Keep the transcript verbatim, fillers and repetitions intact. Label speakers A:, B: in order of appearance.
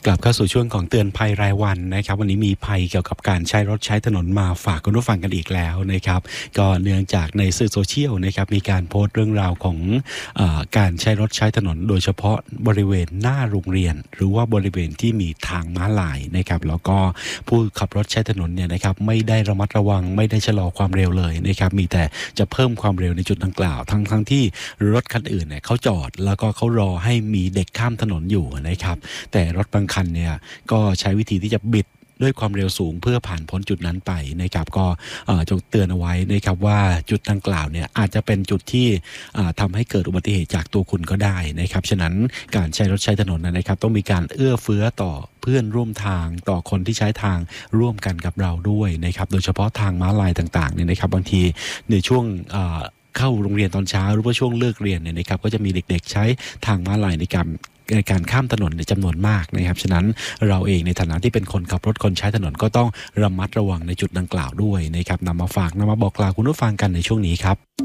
A: กลับเข้าสู่ช่วงของเตือนภัยรายวันนะครับวันนี้มีภัยเกี่ยวกับการใช้รถใช้ถนนมาฝากคุณผู้ฟังกันอีกแล้วนะครับก็เนื่องจากในสื่อโซเชียลนะครับมีการโพสต์เรื่องราวของเอ่อการใช้รถใช้ถนนโดยเฉพาะบริเวณหน้าโรงเรียนหรือว่าบริเวณที่มีทางม้าลายนะครับแล้วก็ผู้ขับรถใช้ถนนเนี่ยนะครับไม่ได้ระมัดระวังไม่ได้ชะลอความเร็วเลยนะครับมีแต่จะเพิ่มความเร็วในจุดดังกล่าวทั้งทั้งที่รถคันอื่นเนี่ยเขาจอดแล้วก็เขารอให้มีเด็กข้ามถนนอยู่นะครับแต่รถบางคันเนี่ยก็ใช้วิธีที่จะบิดด้วยความเร็วสูงเพื่อผ่านพ้นจุดนั้นไปนะครับก็จงเตือนเอาไว้นะครับว่าจุดดังกล่าวเนี่ยอาจจะเป็นจุดที่ทำให้เกิดอุบัติเหตุจากตัวคุณก็ได้นะครับฉะนั้นการใช้รถใช้ถนนนะครับต้องมีการเอื้อเฟื้อต่อเพื่อนร่วมทางต่อคนที่ใช้ทางร่วมกันกับเราด้วยนะครับโดยเฉพาะทางม้าลายต่างๆเนี่ยนะครับบางทีในช่วงเข้าโรงเรียนตอนเช้าหรือว่าช่วงเลิกเรียนเนี่ยนะครับก็จะมีเด็กๆใช้ทางม้าลายในการในการข้ามถนนในจำนวนมากนะครับฉะนั้นเราเองในฐานะที่เป็นคนขับรถคนใช้ถนนก็ต้องระมัดระวังในจุดดังกล่าวด้วยนะครับนำมาฝากนำมาบอกกล่าวคุณผู้ฟังกันในช่วงนี้ครับ